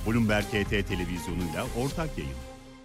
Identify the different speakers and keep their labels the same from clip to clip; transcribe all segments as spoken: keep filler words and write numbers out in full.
Speaker 1: Bloomberg H T televizyonuyla ortak yayın.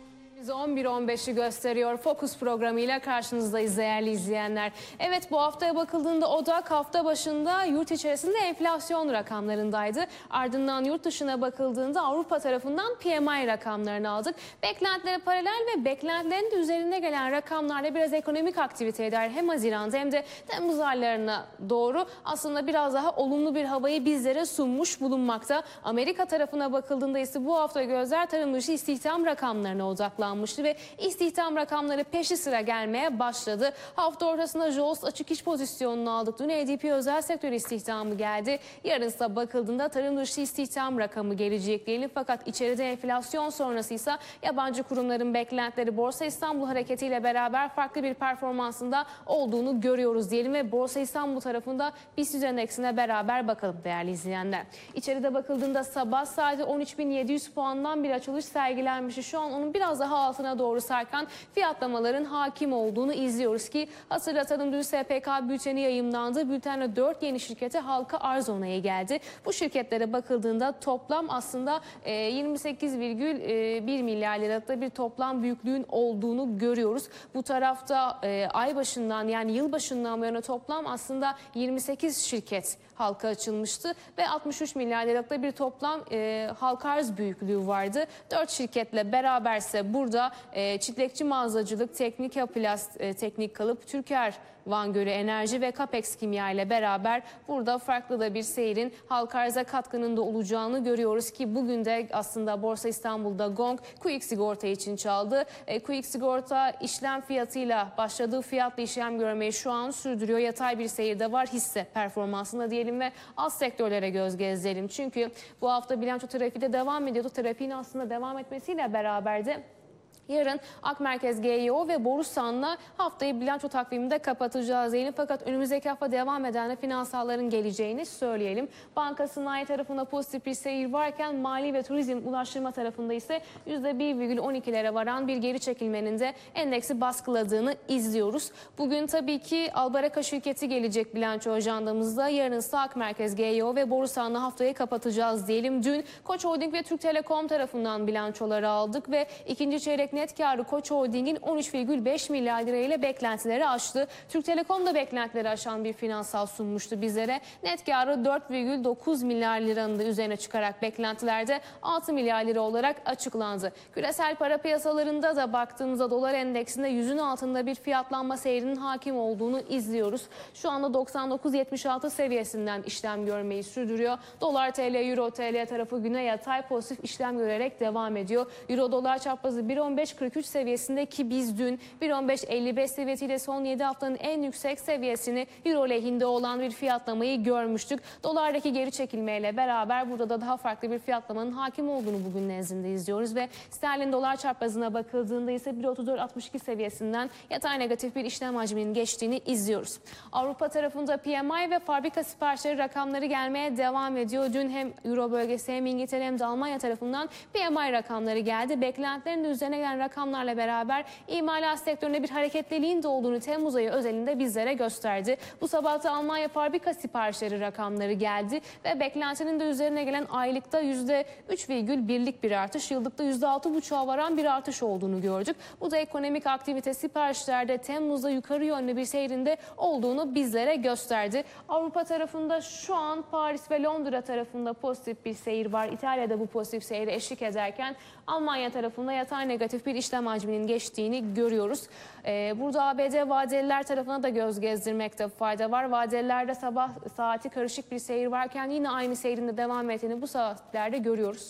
Speaker 2: on bir on beşi gösteriyor. Fokus programıyla karşınızdayız değerli izleyenler. Evet, bu haftaya bakıldığında odak hafta başında yurt içerisinde enflasyon rakamlarındaydı. Ardından yurt dışına bakıldığında Avrupa tarafından P M I rakamlarını aldık. Beklentilere paralel ve beklentilerin de üzerinde gelen rakamlarla biraz ekonomik aktiviteye dair hem Haziran'da hem de Temmuz aylarına doğru aslında biraz daha olumlu bir havayı bizlere sunmuş bulunmakta. Amerika tarafına bakıldığında ise bu hafta gözler tarım dışı istihdam rakamlarına odaklanmıştı ve istihdam rakamları peşi sıra gelmeye başladı. Hafta ortasında JOLTS açık iş pozisyonunu aldık. Dün A D P özel sektör istihdamı geldi. Yarın ise bakıldığında tarım dışı istihdam rakamı gelecek diyelim. Fakat içeride enflasyon sonrası ise yabancı kurumların beklentileri Borsa İstanbul hareketiyle beraber farklı bir performansında olduğunu görüyoruz diyelim ve Borsa İstanbul tarafında BIST endeksine beraber bakalım değerli izleyenler. İçeride bakıldığında sabah saati on üç bin yedi yüz puandan bir açılış sergilenmişti. Şu an onun biraz daha altına doğru sarkan fiyatlamaların hakim olduğunu izliyoruz ki hatırlatalım, dün S P K bülteni yayımlandı. Bültenle dört yeni şirkete halka arz onayı geldi. Bu şirketlere bakıldığında toplam aslında yirmi sekiz virgül bir milyar liralıkta bir toplam büyüklüğün olduğunu görüyoruz. Bu tarafta ay başından yani yıl başından bu yana toplam aslında yirmi sekiz şirket halka açılmıştı ve altmış üç milyar liralıkta bir toplam e, halka arz büyüklüğü vardı. dört şirketle beraberse burada e, Çitlekçi Mağazacılık, Teknika Plast, e, Teknik Kalıp, Türker Van Gölü Enerji ve Capex Kimya ile beraber burada farklı da bir seyrin halka arza katkının da olacağını görüyoruz ki bugün de aslında Borsa İstanbul'da gong Quick Sigorta için çaldı. E, Quick Sigorta işlem fiyatıyla başladığı fiyatla işlem görmeyi şu an sürdürüyor. Yatay bir seyirde var hisse performansında diyelim ve az sektörlere göz gezdirelim. Çünkü bu hafta bilanço trafiği de devam ediyordu. Trafiğin aslında devam etmesiyle beraber de yarın Akmerkez G Y O ve Borusan'la haftayı bilanço takviminde kapatacağız diyelim. Fakat önümüzdeki hafta devam eden de finansalların geleceğini söyleyelim. Banka sanayi tarafında pozitif bir seyir varken mali ve turizm ulaştırma tarafında ise yüzde bir virgül on ikilere varan bir geri çekilmenin de endeksi baskıladığını izliyoruz. Bugün tabii ki Albaraka şirketi gelecek bilanço ajandamızda. Yarın ise Akmerkez G Y O ve Borusan'la haftayı kapatacağız diyelim. Dün Koç Holding ve Türk Telekom tarafından bilançoları aldık ve ikinci çeyrek net karı Koç Holding'in on üç virgül beş milyar lirayla beklentileri aştı. Türk Telekom da beklentileri aşan bir finansal sunmuştu bizlere. Net karı dört virgül dokuz milyar liranın da üzerine çıkarak beklentilerde altı milyar lira olarak açıklandı. Küresel para piyasalarında da baktığımızda dolar endeksinde yüzün altında bir fiyatlanma seyrinin hakim olduğunu izliyoruz. Şu anda doksan dokuz yetmiş altı seviyesinden işlem görmeyi sürdürüyor. Dolar T L, Euro T L tarafı güne yatay pozitif işlem görerek devam ediyor. Euro dolar çarpazı bir virgül on beş kırk üç seviyesinde ki biz dün bir virgül on beş elli beş seviyesiyle son yedi haftanın en yüksek seviyesini Euro lehinde olan bir fiyatlamayı görmüştük. Dolardaki geri çekilmeyle beraber burada da daha farklı bir fiyatlamanın hakim olduğunu bugün nezdinde izliyoruz ve sterlin dolar çarpazına bakıldığında ise bir virgül otuz dört altmış iki seviyesinden yatay negatif bir işlem hacminin geçtiğini izliyoruz. Avrupa tarafında P M I ve fabrika siparişleri rakamları gelmeye devam ediyor. Dün hem Euro bölgesi hem İngiltere hem de Almanya tarafından P M I rakamları geldi. Beklentilerin de üzerine gelen rakamlarla beraber imalat sektöründe bir hareketliliğin de olduğunu Temmuz ayı özelinde bizlere gösterdi. Bu sabah da Almanya fabrika siparişleri rakamları geldi ve beklentinin de üzerine gelen aylıkta yüzde üç virgül birlik bir artış, yıllıkta yüzde altı buçuğa varan bir artış olduğunu gördük. Bu da ekonomik aktivite siparişlerde Temmuz'da yukarı yönlü bir seyrinde olduğunu bizlere gösterdi. Avrupa tarafında şu an Paris ve Londra tarafında pozitif bir seyir var. İtalya'da bu pozitif seyre eşlik ederken Almanya tarafında yatay negatif bir işlem hacminin geçtiğini görüyoruz. Ee, burada A B D vadeliler tarafına da göz gezdirmekte fayda var. Vadelilerde sabah saati karışık bir seyir varken yine aynı seyrinde devam ettiğini bu saatlerde görüyoruz.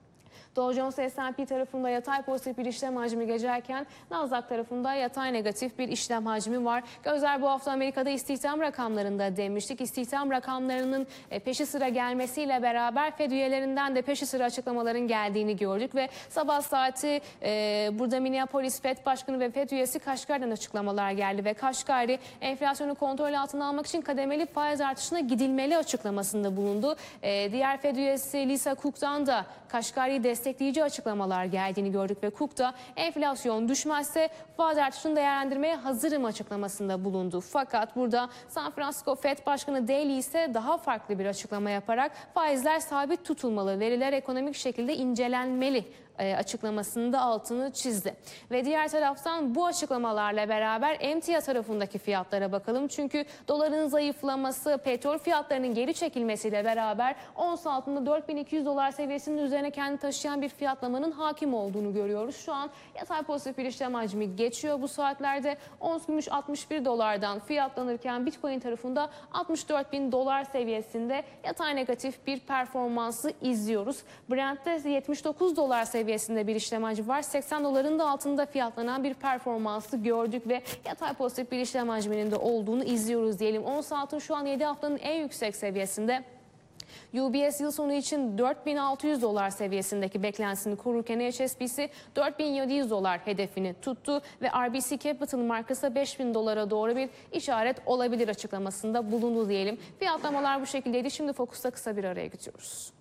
Speaker 2: Dow Jones S and P tarafında yatay pozitif bir işlem hacmi geçerken Nasdaq tarafında yatay negatif bir işlem hacmi var. Gözler bu hafta Amerika'da istihdam rakamlarında demiştik. İstihdam rakamlarının peşi sıra gelmesiyle beraber Fed üyelerinden de peşi sıra açıklamaların geldiğini gördük ve sabah saati e, burada Minneapolis Fed Başkanı ve Fed üyesi Kaşgari'den açıklamalar geldi ve Kaşgari enflasyonu kontrol altına almak için kademeli faiz artışına gidilmeli açıklamasında bulundu. E, diğer Fed üyesi Lisa Cook'tan da Kaşgari'yi destekleyen destekleyici açıklamalar geldiğini gördük ve Cook da enflasyon düşmezse faiz artışını değerlendirmeye hazırım açıklamasında bulundu. Fakat burada San Francisco Fed Başkanı Daly ise daha farklı bir açıklama yaparak faizler sabit tutulmalı, veriler ekonomik şekilde incelenmeli açıklamasında altını çizdi. Ve diğer taraftan bu açıklamalarla beraber emtia tarafındaki fiyatlara bakalım. Çünkü doların zayıflaması, petrol fiyatlarının geri çekilmesiyle beraber ons altında dört bin iki yüz dolar seviyesinin üzerine kendini taşıyan bir fiyatlamanın hakim olduğunu görüyoruz. Şu an yatay pozitif bir işlem hacmi geçiyor bu saatlerde. Ons gümüş altmış bir dolardan fiyatlanırken Bitcoin tarafında altmış dört bin dolar seviyesinde yatay negatif bir performansı izliyoruz. Brent'te yetmiş dokuz dolar seviyesinde seviyesinde bir işlem hacmi var. seksen doların da altında fiyatlanan bir performansı gördük ve yatay pozitif bir işlem hacminin de olduğunu izliyoruz diyelim. Ons altın şu an yedi haftanın en yüksek seviyesinde. U B S yıl sonu için dört bin altı yüz dolar seviyesindeki beklentisini korurken H S B C dört bin yedi yüz dolar hedefini tuttu ve R B C Capital markası beş bin dolara doğru bir işaret olabilir açıklamasında bulundu diyelim. Fiyatlamalar bu şekildeydi. Şimdi Focus'ta kısa bir araya gidiyoruz.